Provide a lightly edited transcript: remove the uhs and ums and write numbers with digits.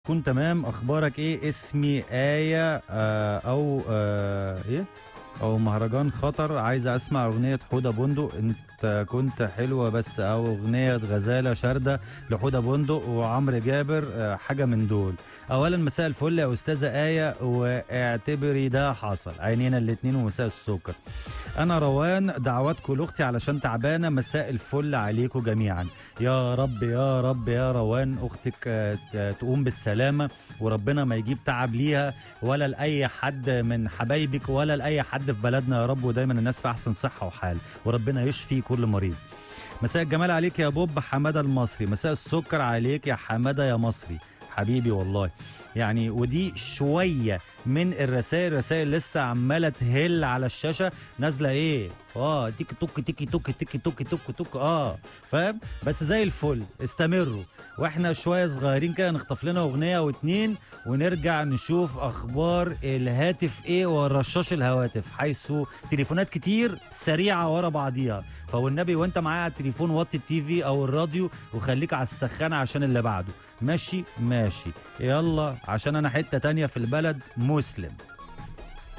كنت تمام. اخبارك ايه؟ اسمي آية او ايه او مهرجان خطر. عايز اسمع اغنية حودة بندق، انت كنت حلوة بس، او اغنية غزالة شاردة لحودة بندق وعمرو جابر، حاجة من دول. اولا مساء الفل يا استاذة آية، واعتبري ده حصل عينينا الاتنين، ومساء السكر. انا روان، دعواتكم لاختي علشان تعبانه. مساء الفل عليكم جميعا. يا رب يا رب يا روان، اختك تقوم بالسلامه، وربنا ما يجيب تعب ليها ولا لاي حد من حبايبك ولا لاي حد في بلدنا يا رب، ودايما الناس في احسن صحه وحال، وربنا يشفي كل مريض. مساء الجمال عليك يا بوب حماده المصري. مساء السكر عليك يا حماده يا مصري حبيبي والله. يعني ودي شويه من الرسائل لسه عماله تهل على الشاشه، نازله ايه؟ تيكي توك تيكي توك تيكي توك توك توك، فاهم؟ بس زي الفل، استمروا، واحنا شويه صغيرين كده نخطف لنا اغنيه واتنين، ونرجع نشوف اخبار الهاتف ايه ورشاش الهواتف، حيث تليفونات كتير سريعه ورا بعضيها. فوالنبي وانت معايا على التليفون وطي التيفي او الراديو، وخليك على السخانه عشان اللي بعده. ماشي ماشي، يلا عشان انا حته تانية في البلد مسلم.